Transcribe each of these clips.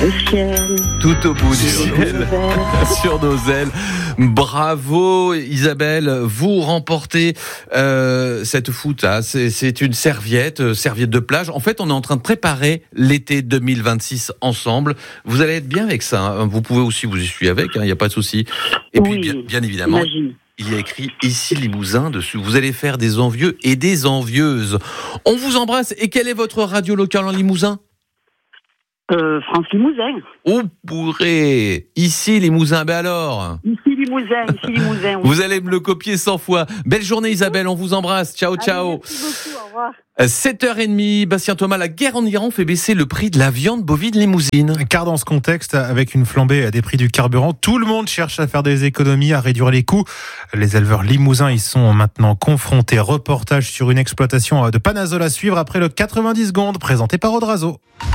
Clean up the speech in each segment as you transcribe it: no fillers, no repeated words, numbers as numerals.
du ciel. Tout au bout du ciel, sur nos ailes. Bravo Isabelle, vous remportez cette fouta. C'est une serviette de plage. En fait, on est en train de préparer l'été 2026 ensemble. Vous allez être bien avec ça. Hein. Vous pouvez aussi vous essuyer avec, il n'y a pas de souci. Et puis bien évidemment, imagine. Il y a écrit ici Limousin dessus. Vous allez faire des envieux et des envieuses. On vous embrasse. Et quelle est votre radio locale en Limousin ? France Limousin. Oh bourré, ici Limousin, ben alors Ici Limousin. Oui. Vous allez me le copier 100 fois. Belle journée Isabelle, on vous embrasse. Ciao. Allez, merci beaucoup, au revoir. 7h30, Bastien Thomas, la guerre en Iran fait baisser le prix de la viande bovine limousine. Car dans ce contexte, avec une flambée des prix du carburant, tout le monde cherche à faire des économies, à réduire les coûts. Les éleveurs limousins y sont maintenant confrontés. Reportage sur une exploitation de Panazol à suivre après le 90 secondes présenté par Odrazo.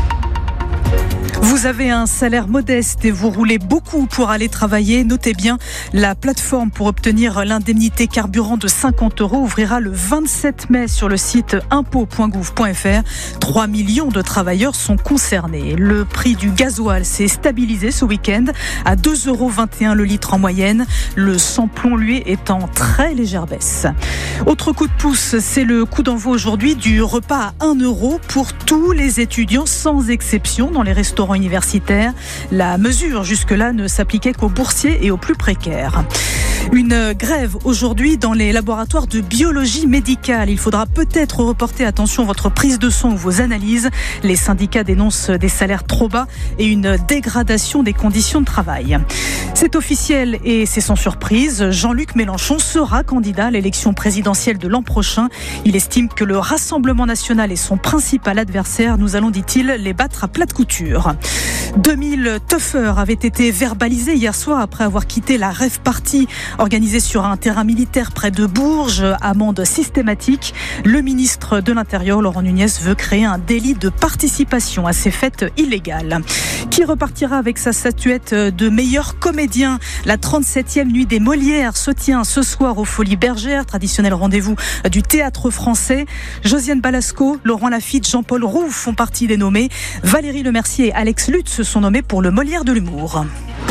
Vous avez un salaire modeste et vous roulez beaucoup pour aller travailler. Notez bien, la plateforme pour obtenir l'indemnité carburant de 50 € ouvrira le 27 mai sur le site impôts.gouv.fr. 3 millions de travailleurs sont concernés. Le prix du gasoil s'est stabilisé ce week-end à 2,21 € le litre en moyenne. Le sans-plomb, lui, est en très légère baisse. Autre coup de pouce, c'est le coup d'envoi aujourd'hui du repas à 1 € pour tous les étudiants sans exception dans les restaurants universitaires. La mesure jusque-là ne s'appliquait qu'aux boursiers et aux plus précaires. Une grève aujourd'hui dans les laboratoires de biologie médicale. Il faudra peut-être reporter, attention, votre prise de sang ou vos analyses. Les syndicats dénoncent des salaires trop bas et une dégradation des conditions de travail. C'est officiel et c'est sans surprise. Jean-Luc Mélenchon sera candidat à l'élection présidentielle de l'an prochain. Il estime que le Rassemblement national est son principal adversaire. Nous allons, dit-il, les battre à plate couture. 2000 tuffeurs avaient été verbalisés hier soir après avoir quitté la rave party organisée sur un terrain militaire près de Bourges. Amende systématique. Le ministre de l'Intérieur, Laurent Nunez, veut créer un délit de participation à ces fêtes illégales. Qui repartira avec sa statuette de meilleur comédien ? La 37e nuit des Molières se tient ce soir aux Folies Bergères, traditionnel rendez-vous du théâtre français. Josiane Balasco, Laurent Lafitte, Jean-Paul Rouve font partie des nommés. Valérie Lemercier et Alex Lutz se sont nommés pour le Molière de l'humour.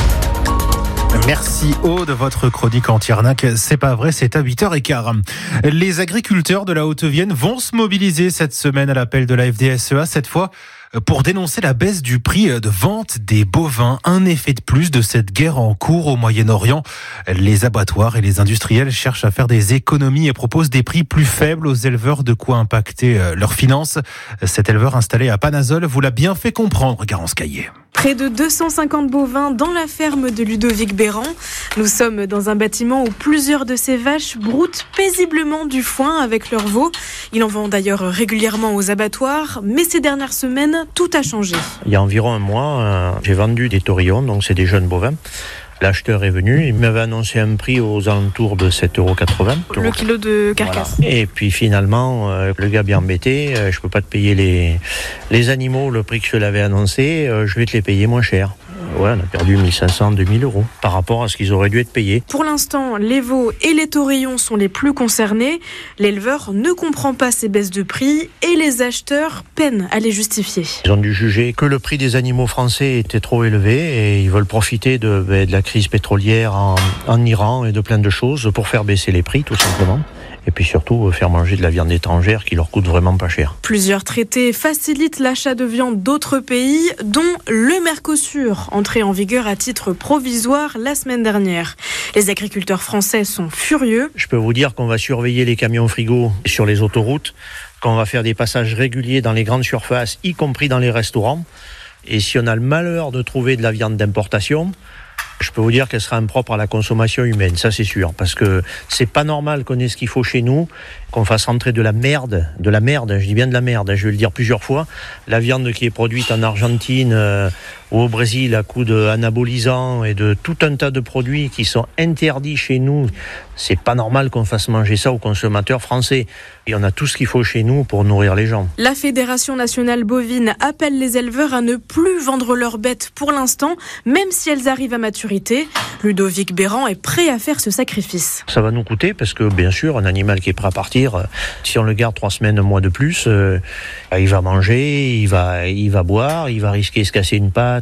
Merci Aude, votre chronique anti-arnaque, c'est pas vrai, c'est à 8h15. Les agriculteurs de la Haute-Vienne vont se mobiliser cette semaine à l'appel de la FDSEA, cette fois pour dénoncer la baisse du prix de vente des bovins. Un effet de plus de cette guerre en cours au Moyen-Orient. Les abattoirs et les industriels cherchent à faire des économies et proposent des prix plus faibles aux éleveurs, de quoi impacter leurs finances. Cet éleveur installé à Panazol vous l'a bien fait comprendre, Garance Caillé. Près de 250 bovins dans la ferme de Ludovic Béran. Nous sommes dans un bâtiment où plusieurs de ces vaches broutent paisiblement du foin avec leurs veaux. Il en vend d'ailleurs régulièrement aux abattoirs, mais ces dernières semaines, tout a changé. Il y a environ un mois, j'ai vendu des taurillons, donc c'est des jeunes bovins. L'acheteur est venu, il m'avait annoncé un prix aux alentours de 7,80 €. Le kilo de carcasse. Voilà. Et puis finalement, le gars bien embêté, je peux pas te payer les animaux le prix que je l'avais annoncé, je vais te les payer moins cher. Ouais, on a perdu 1 500, 2 000 € par rapport à ce qu'ils auraient dû être payés. Pour l'instant, les veaux et les taurillons sont les plus concernés. L'éleveur ne comprend pas ces baisses de prix et les acheteurs peinent à les justifier. Ils ont dû juger que le prix des animaux français était trop élevé et ils veulent profiter de la crise pétrolière en Iran et de plein de choses pour faire baisser les prix, tout simplement. Et puis surtout, faire manger de la viande étrangère qui leur coûte vraiment pas cher. Plusieurs traités facilitent l'achat de viande d'autres pays, dont le Mercosur, entré en vigueur à titre provisoire la semaine dernière. Les agriculteurs français sont furieux. Je peux vous dire qu'on va surveiller les camions frigos sur les autoroutes, qu'on va faire des passages réguliers dans les grandes surfaces, y compris dans les restaurants. Et si on a le malheur de trouver de la viande d'importation, je peux vous dire qu'elle sera impropre à la consommation humaine, ça c'est sûr, parce que c'est pas normal qu'on ait ce qu'il faut chez nous, qu'on fasse rentrer de la merde, je dis bien de la merde, je vais le dire plusieurs fois, la viande qui est produite en Argentine ou au Brésil à coup d'anabolisants et de tout un tas de produits qui sont interdits chez nous, c'est pas normal qu'on fasse manger ça aux consommateurs français. Et on a tout ce qu'il faut chez nous pour nourrir les gens. La Fédération nationale bovine appelle les éleveurs à ne plus vendre leurs bêtes pour l'instant, même si elles arrivent à maturité. Ludovic Béran est prêt à faire ce sacrifice. Ça va nous coûter parce que bien sûr, un animal qui est prêt à partir, si on le garde 3 semaines, un mois de plus, il va manger, il va boire, il va risquer de se casser une patte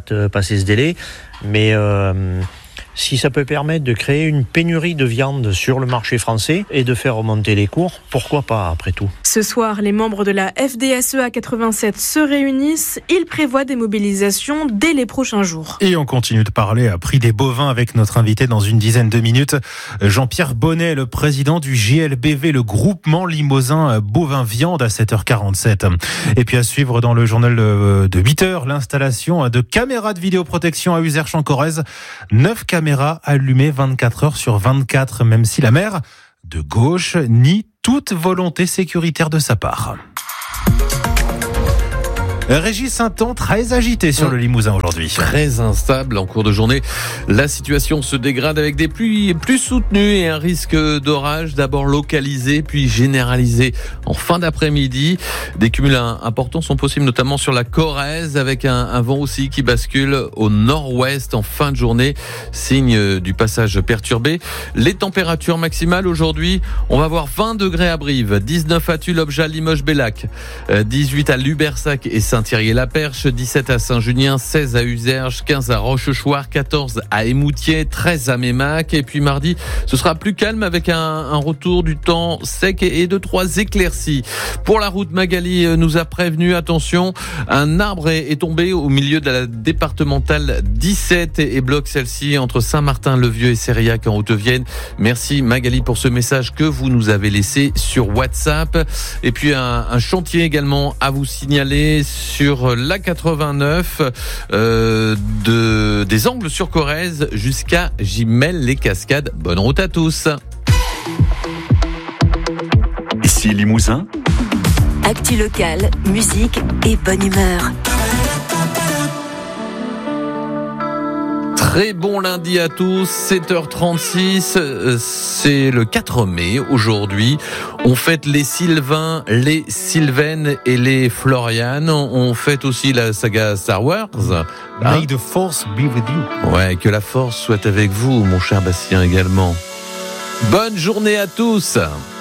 date passé ce délai. Mais si ça peut permettre de créer une pénurie de viande sur le marché français et de faire remonter les cours, pourquoi pas après tout ? Ce soir, les membres de la FDSEA 87 se réunissent. Ils prévoient des mobilisations dès les prochains jours. Et on continue de parler à prix des bovins avec notre invité dans une dizaine de minutes. Jean-Pierre Bonnet, le président du GLBV, le groupement limousin bovin viande à 7h47. Et puis à suivre dans le journal de 8h, l'installation de caméras de vidéoprotection à Uzères-Chancorez. 9 caméras allumées 24 heures sur 24, même si la maire de gauche nie toute volonté sécuritaire de sa part. Régis, un temps très agité sur le Limousin aujourd'hui. Très instable en cours de journée. La situation se dégrade avec des pluies plus soutenues et un risque d'orage d'abord localisé puis généralisé en fin d'après-midi. Des cumuls importants sont possibles notamment sur la Corrèze avec un vent aussi qui bascule au nord-ouest en fin de journée, signe du passage perturbé. Les températures maximales aujourd'hui, on va avoir 20 degrés à Brive, 19 à Tulle, Objat, Limoges, Bellac, 18 à Lubersac et Saint-Thierry-la-Perche, 17 à Saint-Junien, 16 à Uzerges, 15 à Rochechouart, 14 à Émoutier, 13 à Mémac. Et puis mardi, ce sera plus calme avec un retour du temps sec et 2-3 éclaircies. Pour la route, Magali nous a prévenu, attention, un arbre est tombé au milieu de la départementale 17 et bloque celle-ci entre Saint-Martin-le-Vieux et Sériac en Haute-Vienne. Merci Magali pour ce message que vous nous avez laissé sur WhatsApp. Et puis un chantier également à vous signaler sur l'A89 des Angles sur Corrèze jusqu'à Gimel-les-Cascades. Bonne route à tous. Ici Limousin. Actu locale, musique et bonne humeur. Très bon lundi à tous, 7h36, c'est le 4 mai aujourd'hui. On fête les Sylvains, les Sylvaines et les Florian. On fête aussi la saga Star Wars. May the force be with you. Ouais, que la force soit avec vous, mon cher Bastien également. Bonne journée à tous.